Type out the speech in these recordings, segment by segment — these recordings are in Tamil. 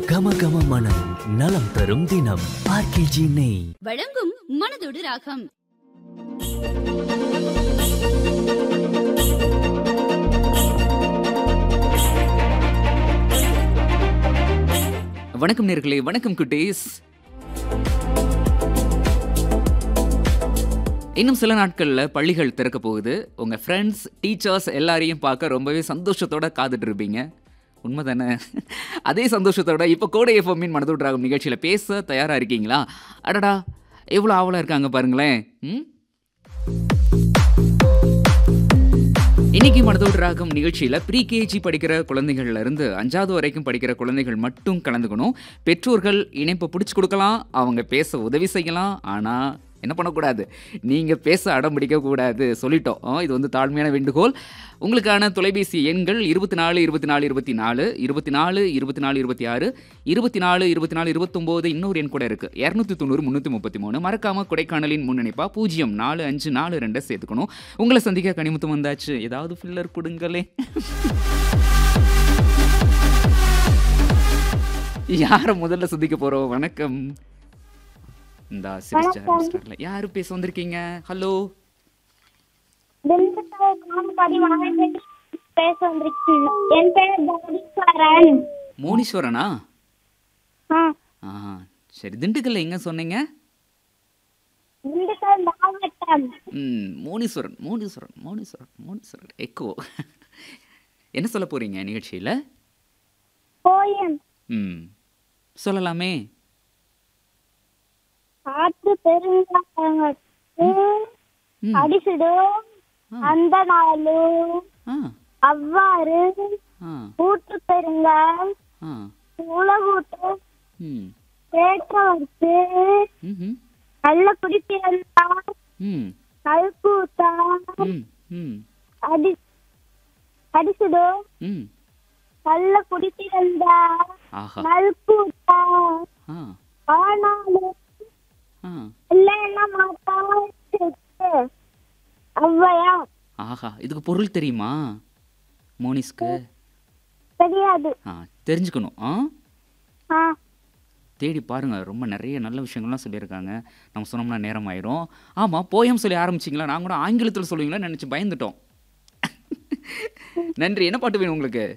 கம கம மனம் நலம் தரும் தினம் ஆர்கேஜி நெய் வழங்கும் மனதோடு ராகம். வணக்கம் நேர்களே, வணக்கம் குட்டீஸ். இன்னும் சில நாட்களில் பள்ளிகள் திறக்க போகுது. உங்கள் ஃப்ரெண்ட்ஸ், டீச்சர்ஸ் எல்லாரையும் பார்க்க ரொம்பவே சந்தோஷத்தோட காத்துட்டு இருப்பீங்க. உண்மை தானே? அதே சந்தோஷத்தோட இப்போ கோடை எஃப்எம்மின் மனதோடு ராகம் நிகழ்ச்சியில் பேச தயாராக இருக்கீங்களா? அடடா, எவ்வளோ ஆவலாக இருக்காங்க பாருங்களேன். இன்னைக்கு மனதோடு ராகம் நிகழ்ச்சியில் ப்ரீகேஜி படிக்கிற குழந்தைகள்ல இருந்து 5வது வரைக்கும் படிக்கிற குழந்தைகள் மட்டும் கலந்துக்கணும். பெற்றோர்கள் இணைப்பை பிடிச்சி கொடுக்கலாம், அவங்க பேச உதவி செய்யலாம். ஆனால் என்ன பண்ணக்கூடாது, நீங்கள் பேச அடம் பிடிக்கக்கூடாது சொல்லிட்டோம். இது வந்து தாழ்மையான வேண்டுகோள். உங்களுக்கான தொலைபேசி எண்கள் 24 24 24 24 24 26 24 24 29. இன்னொரு எண் கூட இருக்குது, 290 333. மறக்காமல் கொடைக்கானலின் முன்னிணைப்பா 045442 சேர்த்துக்கணும். உங்களை சந்திக்க கனிமுத்தம் வந்தாச்சு. ஏதாவது ஃபில்லர் கொடுங்களே. யாரை முதல்ல சந்திக்க போகிறோம்? வணக்கம். இந்த சிரிச்சார் யாரு பேச வந்திருக்கீங்க? ஹலோ, என் பேர் மோனீஸ்வரன். மோனீஸ்வரனா? சரி, திண்டுக்கல்ல எங்க சொன்னீங்க? திண்டுக்கல் மாவட்டம். மோனீஸ்வரன் மோனீஸ்வரன் மோனீஸ்வரன் மோனீஸ்வரன் எக்கோ. என்ன சொல்ல போறீங்க நிகழ்ச்சியில? போயம். சொல்லலாமே. ஆற்று பெருங்காயங்கள் அடிசிடும் அந்த நாளும் அவ்வாறு ஊற்று பெருங்காய் உலகூட்டு ஏற்றவர்க்கு நல்ல குடிப்பிறந்தார் கல்கூத்தான் அடிசிடும் நல்ல குடிப்பிறந்தார் நல்கூத்தான் ஆனாலும் ஆஹா, இதுக்கு பொருள் தெரியுமா மோனிஸ்க்கு? தெரியாது. தெரிஞ்சுக்கணும். தேடி பாருங்க, ரொம்ப நிறைய நல்ல விஷயங்கள்லாம் சொல்லியிருக்காங்க. நம்ம சொன்னோம்னா நேரம் ஆயிரும். ஆமா, போயம் சொல்லி ஆரம்பிச்சிங்களா? நான் கூட ஆங்கிலத்தில் சொல்லுவீங்களா நினைச்சு பயந்துட்டோம். நன்றி. என்ன பாட்டு வேணும் உங்களுக்கு?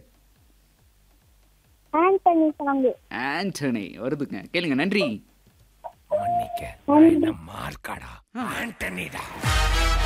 ஆண்டனி வருதுங்க, கேளுங்க. நன்றி. மன்னிக்க மார்க்காடா ஆண்டனிடா.